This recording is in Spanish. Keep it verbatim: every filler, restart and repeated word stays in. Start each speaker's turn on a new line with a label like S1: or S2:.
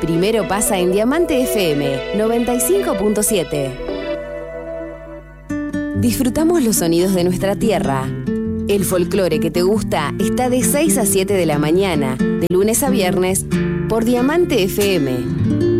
S1: Primero pasa en Diamante F M noventa y cinco punto siete. Disfrutamos los sonidos de nuestra tierra. El folclore que te gusta está de seis a siete de la mañana, de lunes a viernes, por Diamante F M.